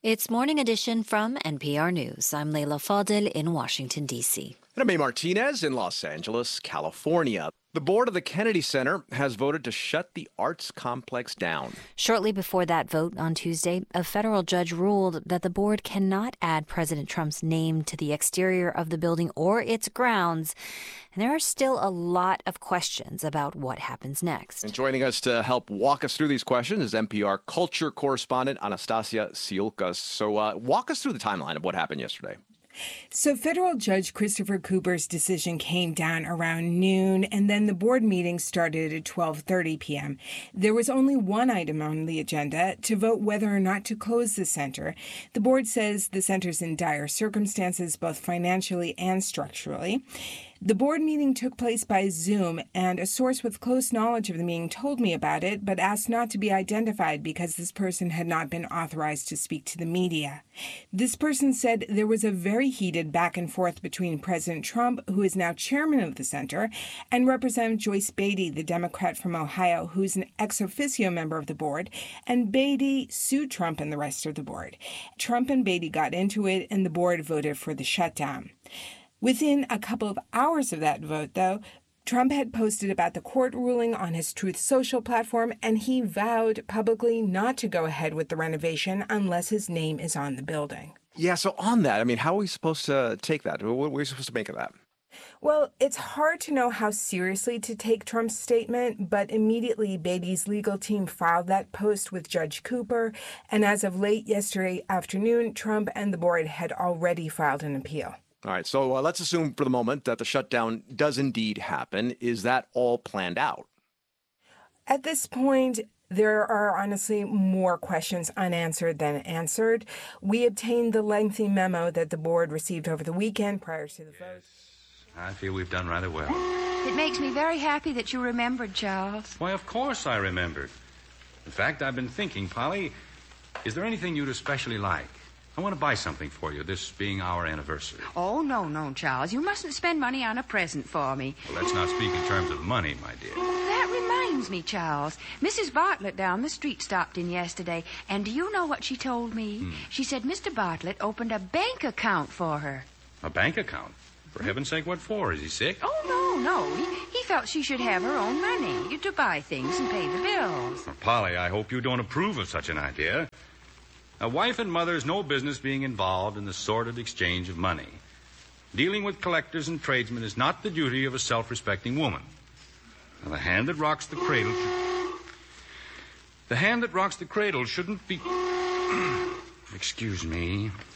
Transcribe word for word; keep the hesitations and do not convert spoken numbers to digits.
It's Morning Edition from N P R News. I'm Leila Fadel in Washington, D C. And I'm May Martinez in Los Angeles, California. The board of the Kennedy Center has voted to shut the arts complex down. Shortly before that vote on Tuesday, a federal judge ruled that the board cannot add President Trump's name to the exterior of the building or its grounds. And there are still a lot of questions about what happens next. And joining us to help walk us through these questions is N P R culture correspondent Anastasia Siulkas. So uh, walk us through the timeline of what happened yesterday. So federal judge Christopher Cooper's decision came down around noon, and then the board meeting started at twelve thirty p.m. There was only one item on the agenda, to vote whether or not to close the center. The board says the center's in dire circumstances, both financially and structurally. The board meeting took place by Zoom, and a source with close knowledge of the meeting told me about it, but asked not to be identified because this person had not been authorized to speak to the media. This person said there was a very heated back and forth between President Trump, who is now chairman of the center, and Representative Joyce Beatty, the Democrat from Ohio, who's an ex officio member of the board, and Beatty sued Trump and the rest of the board. Trump and Beatty got into it, and the board voted for the shutdown. Within a couple of hours of that vote, though, Trump had posted about the court ruling on his Truth Social platform, and he vowed publicly not to go ahead with the renovation unless his name is on the building. Yeah, so on that, I mean, how are we supposed to take that? What are we supposed to make of that? Well, it's hard to know how seriously to take Trump's statement, but immediately Beatty's legal team filed that post with Judge Cooper, and as of late yesterday afternoon, Trump and the board had already filed an appeal. All right, so uh, let's assume for the moment that the shutdown does indeed happen. Is that all planned out? At this point, there are honestly more questions unanswered than answered. We obtained the lengthy memo that the board received over the weekend prior to the vote. I feel we've done rather well. It makes me very happy that you remembered, Charles. Why, of course I remembered. In fact, I've been thinking, Polly, is there anything you'd especially like? I want to buy something for you, this being our anniversary. Oh, no, no, Charles. You mustn't spend money on a present for me. Well, let's not speak in terms of money, my dear. That reminds me, Charles. Missus Bartlett down the street stopped in yesterday, and do you know what she told me? Hmm. She said Mister Bartlett opened a bank account for her. A bank account? For heaven's sake, what for? Is he sick? Oh, no, no. He, he felt she should have her own money to buy things and pay the bills. Well, Polly, I hope you don't approve of such an idea. A wife and mother has no business being involved in the sordid exchange of money. Dealing with collectors and tradesmen is not the duty of a self-respecting woman. Now, the hand that rocks the cradle... Should... The hand that rocks the cradle shouldn't be... Excuse me.